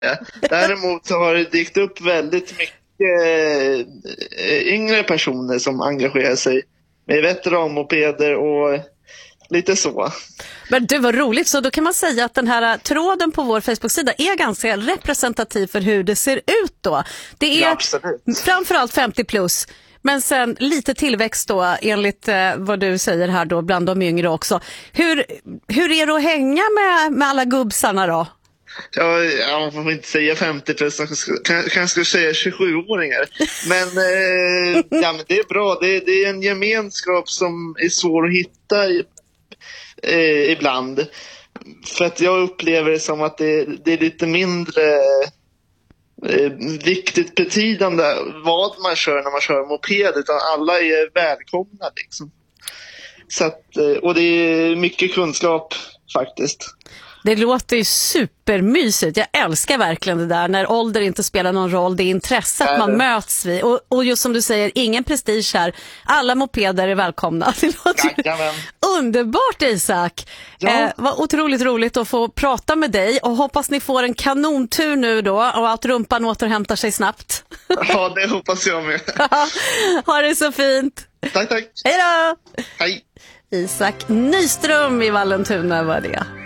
Däremot så har det dykt upp väldigt mycket yngre personer som engagerar sig med veteranmopeder och lite så. Men det var roligt, så då kan man säga att den här tråden på vår Facebook-sida är ganska representativ för hur det ser ut då. Det är framförallt 50 plus, men sen lite tillväxt då enligt vad du säger här då bland de yngre också. Hur är det att hänga med alla gubbsarna då? Ja, man får inte säga 50 plus, kanske skulle säga 27-åringar. Men, ja, men det är bra. Det är en gemenskap som är svår att hitta ibland. För att jag upplever det som att det är lite mindre viktigt betydande vad man kör när man kör moped, utan alla är välkomna liksom. Så att, och det är mycket kunskap faktiskt. Det låter ju supermysigt. Jag älskar verkligen det där när ålder inte spelar någon roll. Det är intresset man möts vid. Och just som du säger, ingen prestige här. Alla mopeder är välkomna. Det låter underbart, Isak. Ja. Vad otroligt roligt att få prata med dig. Och hoppas ni får en kanontur nu då. Och att rumpan återhämtar sig snabbt. Ja, det hoppas jag med. Ha det så fint. Tack. Hej då. Hej. Isak Nyström i Vallentuna var det.